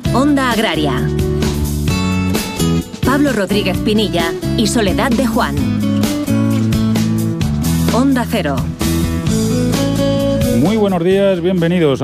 Onda Agraria. Pablo Rodríguez Pinilla y Soledad de Juan. Onda Cero. Muy buenos días, bienvenidos